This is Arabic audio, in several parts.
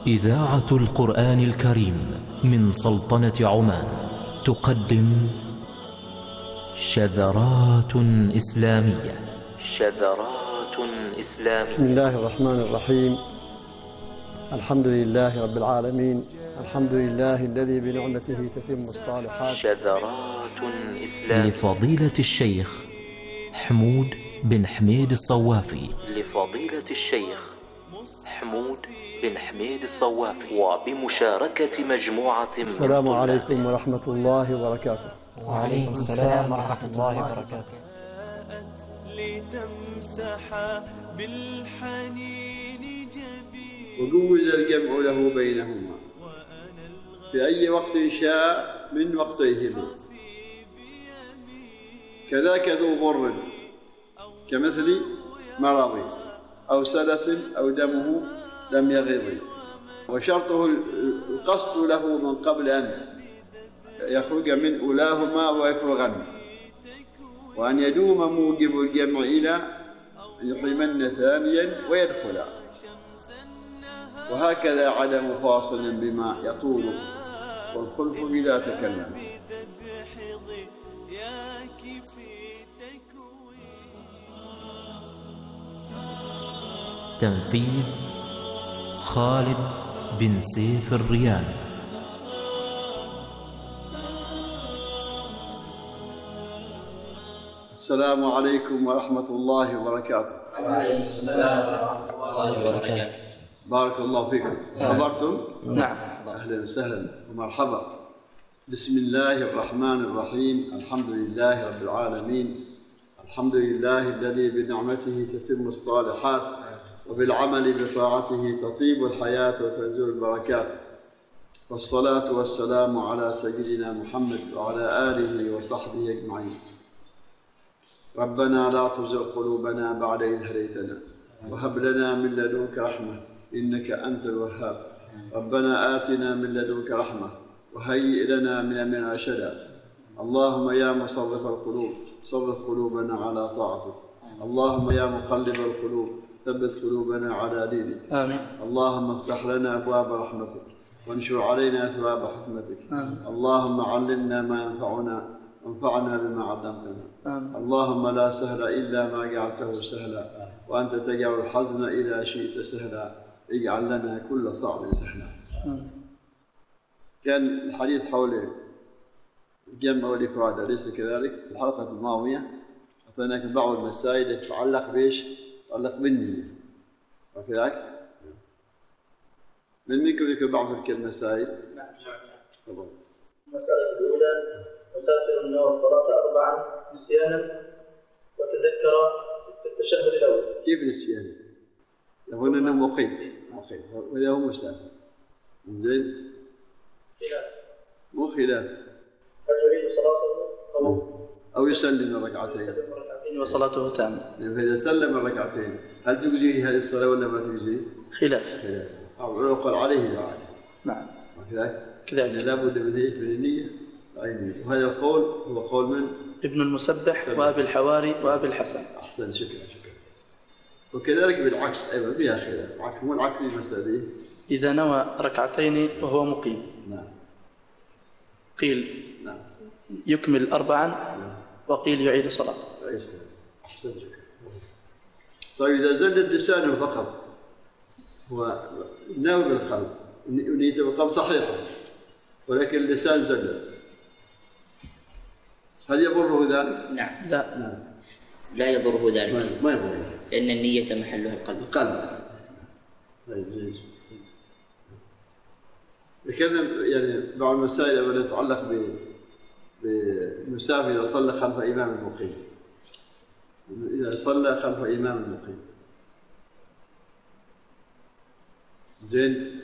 إذاعة القرآن الكريم من سلطنة عمان تقدم شذرات إسلامية. شذرات إسلامية. بسم الله الرحمن الرحيم. الحمد لله رب العالمين، الحمد لله الذي بنعمته تتم الصالحات. شذرات إسلامية لفضيلة الشيخ حمود بن حميد الصوافي. لفضيلة الشيخ حمود بن حميد الصوافي وبمشاركة مجموعة من السلام عليكم ورحمة الله وبركاته. وعليكم السلام ورحمة الله وبركاته. لتمسح بالحنين جبين وجوز الجمع له بينهما في أي وقت شاء من وقتيهما، كذاك ذو ضر كمثل مرض أو سلس أو دمه لم يغض، وشرطه القصد له من قبل أن يخرج من أولاهما ويفرغن، وأن يدوم موجب الجمع إلى أن يحرمن ثانيا ويدخلا، وهكذا عدم فاصل بما يطول والخلف إذا تكلم. تنفيذ خالد بن سيف الريان. السلام عليكم ورحمة الله وبركاته. وعليكم السلام ورحمة الله وبركاته. بارك الله فيكم. حضرتم؟ نعم. أهلا وسهلا ومرحبا. بسم الله الرحمن الرحيم. الحمد لله رب العالمين، الحمد لله الذي بنعمته تتم الصالحات وبالعمل بطاعته تطيب الحياة وتنزل البركات، والصلاة والسلام على سيدنا محمد وعلى آله وصحبه أجمعين. ربنا لا تزغ قلوبنا بعد إذ هديتنا وهب لنا من لدنك رحمة إنك أنت الوهاب. ربنا آتنا من لدنك رحمة وهيئ لنا من أمرنا رشدا. اللهم يا مصرف القلوب صرف قلوبنا على طاعتك. اللهم يا مقلب القلوب ثبت قلوبنا على دينك. آمين. اللهم افتح لنا أبواب رحمتك وانشر علينا ثواب حكمتك. آمين. اللهم علمنا ما ينفعنا وانفعنا بما علمتنا. آمين. اللهم لا سهل إلا ما جعلته سهلا، وأنت تجعل الحزن إذا شئت سهلا، اجعل لنا كل صعب سهلا. كان الحديث حول الجمع والإفراد، أليس كذلك؟ في الحلقة الماضية أعطيناك بعض المسائل تتعلق بإيش؟ تتعلق بالنية، وكذلك؟ من منكم ذكر بعض تلك المسائل؟ نعم. تفضل. المسألة الأولى: مسافر نوى الصلاة 4 نسيانا وتذكر في التشهد الأول. كيف نسيان؟ يقولون أنه مقيم وإذا هو مسافر. زين؟ خلاف. مو خلاف. هل يعيد صلاته أو يسلم ركعتين وصلاته تامة؟ فإذا سلم الركعتين هل تجزيه هذه الصلاة ولا ما تجزيه؟ خلاف. أو يقال عليه لا. نعم. كذلك لابد من النية العينية. وهذا القول هو قول من؟ ابن المسبح وأبي الحواري وأبي الحسن. أحسن، شكرا. وكذلك بالعكس أيضا فيها خلاف. مو العكس في المسألة إذا نوى ركعتين وهو مقيم. نعم. قيل نعم. يكمل 4، نعم. وقيل يعيد صلاته. أحسن، شكرا. طيب إذا زلت لسانه فقط هو ناوي بالقلب، نيته بالقلب صحيحة، ولكن اللسان زلت، هل يضره ذلك؟ نعم. لا. لا يضره ذلك، ما يضره، لأن النية محلها القلب. طيب زين. ذكرنا يعني بعض المسائل التي تتعلق بالمسافر إذا صلى خلف إمام المقيم. إذا صلى خلف إمام المقيم، زين.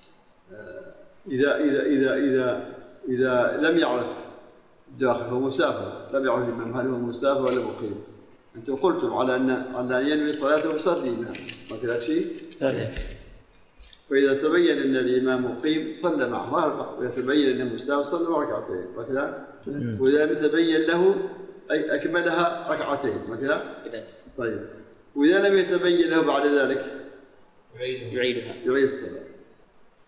إذا لم يعرف الداخل هو مسافر، لم يعرف الإمام هل هو مسافر ولا مقيم. أنتم قلتم على أن ينوي صلاته ويصلي الإمام، ما كذا شيء؟ لا. فإذا تبين أن الإمام مقيم صلى معه، وإذا تبين أنه مسافر صلى معه ركعتين، وكذا. وإذا لم يتبين له أي أكملها ركعتين، وكذا. طيب، وإذا لم يتبين له بعد ذلك يعيدها. يعيد الصلاة.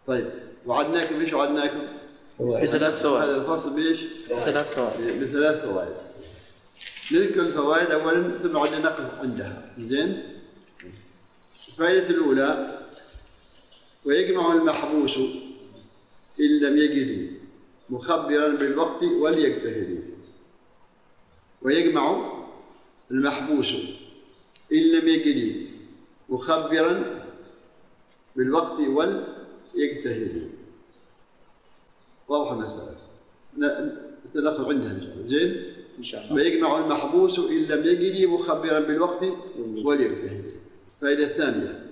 طيب وعدناكم ايش وعدناكم؟ بثلاث فوائد. هذا الفصل بايش؟ ثلاث فوائد. بثلاث فوائد. نذكر الفوائد اولا ثم عندنا نقف عندها. زين؟ الفائدة الأولى: ويجمع المحبوس إن لم يجد مخبرا بالوقت وليجتهد. ويجمع المحبوس إن لم يجد مخبرا بالوقت وليجتهد. واضح المسألة؟ سنقف عندها إن شاء الله. زين؟ إن شاء الله. ويجمع المحبوس إن لم يجد مخبرا بالوقت وليجتهد. الفائدة الثانية: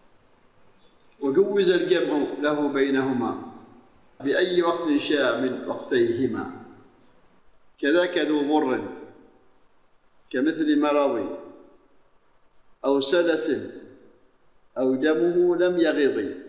وجوز الجمع له بينهما بأي وقت شاء من وقتيهما، كذاك ذو مر كمثل مرض أو سلس أو دمه لم يغض